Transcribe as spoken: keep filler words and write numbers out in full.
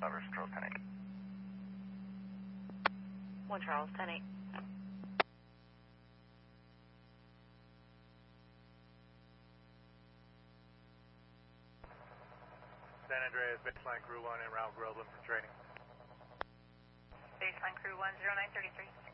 Novers, control ten eight. one Charles, ten eight. San Andreas, baseline crew one en route Groveland for training. Baseline crew one, zero nine thirty-three.